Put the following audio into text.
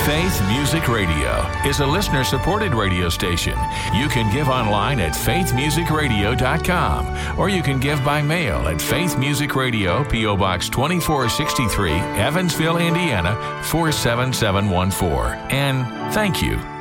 Faith Music Radio is a listener-supported radio station. You can give online at faithmusicradio.com, or you can give by mail at Faith Music Radio, P.O. Box 2463, Evansville, Indiana, 47714. And thank you